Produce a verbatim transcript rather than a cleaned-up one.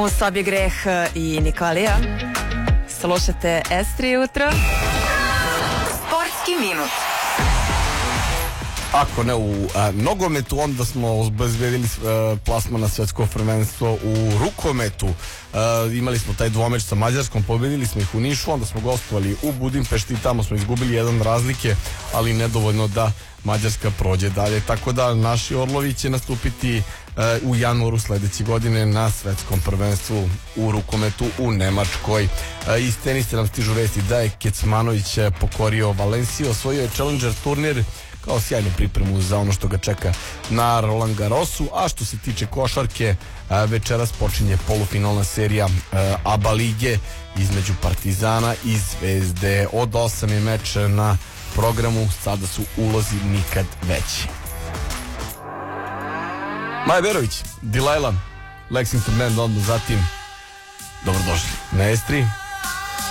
U sobi Greh i Nikolija. Slušate S tri jutro. Sportski minut. Ako ne u a, nogometu, onda smo obezbedili a, plasman na svetsko prvenstvo u rukometu. A, imali smo taj dvomeč sa Mađarskom, pobedili smo ih u Nišu, onda smo gostovali u Budimpešti, tamo smo izgubili jedan razlike, ali nedovoljno da Mađarska prođe dalje, tako da naši orlovi će nastupiti a, u januaru sledeće godine na svetskom prvenstvu u rukometu u Nemačkoj. A, iz tenisa nam stižu vesti da je Kecmanović pokorio Valenciju, osvojio je Challenger turnir kao sjajnu pripremu za ono što ga čeka na Roland Garrosu. A što se tiče košarke, večeras počinje polufinalna serija ABA lige između Partizana i Zvezde. Od osam je meč na programu, sada su ulozi nikad veći. Maja Berović, Delilah, Lexington Band, odmah zatim dobrodošli na S tri.